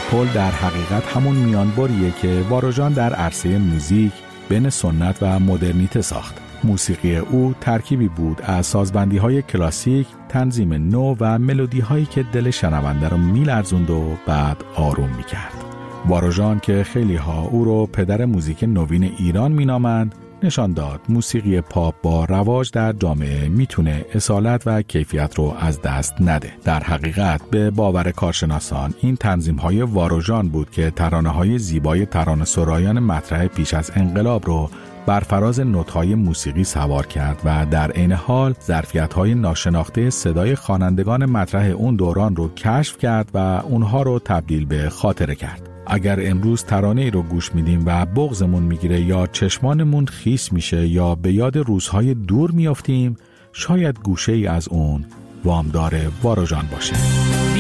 پل در حقیقت همون میانبریه که واروژان در عرصه موزیک بین سنت و مدرنیته ساخت. موسیقی او ترکیبی بود از سازبندی‌های کلاسیک، تنظیم نو و ملودی‌هایی که دل شنونده رو می‌لرزوند و بعد آروم می‌کرد. واروژان که خیلی‌ها او رو پدر موزیک نوین ایران می‌نامند، نشان داد موسیقی پاپ با رواج در جامعه میتونه اصالت و کیفیت رو از دست نده. در حقیقت به باور کارشناسان این تنظیم‌های واروژان بود که ترانه‌های زیبای ترانه‌سرایان مطرح پیش از انقلاب رو بر فراز نوت‌های موسیقی سوار کرد و در عین حال ظرفیت‌های ناشناخته صدای خوانندگان مطرح اون دوران رو کشف کرد و اونها رو تبدیل به خاطره کرد. اگر امروز ترانه‌ای رو گوش میدیم و بغضمون میگیره یا چشمانمون خیس میشه یا به یاد روزهای دور میافتیم، شاید گوشه‌ای از اون وامدار واروژان باشه.